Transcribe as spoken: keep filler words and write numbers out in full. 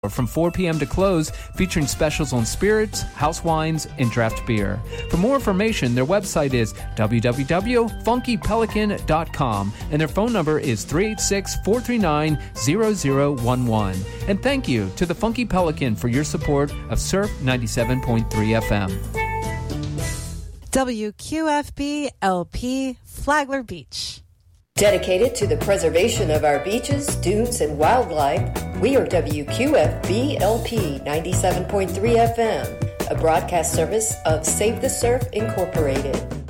from four p.m. to close, featuring specials on spirits, house wines, and draft beer. For more information, their website is w w w dot funky pelican dot com and their phone number is three eight six, four three nine, zero zero one one. And thank you to the Funky Pelican for your support of Surf ninety-seven point three F M. W Q F B L P Flagler Beach. Dedicated to the preservation of our beaches, dunes, and wildlife, we are W Q F B L P ninety-seven point three F M, a broadcast service of Save the Surf Incorporated.